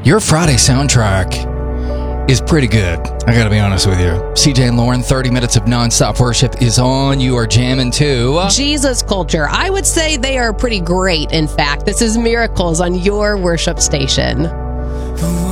Your Friday soundtrack is pretty good. I gotta be honest with you. CJ and Lauren, 30 minutes of nonstop worship is on. You are jamming to Jesus Culture. I would say they are pretty great, in fact. This is Miracles on your worship station.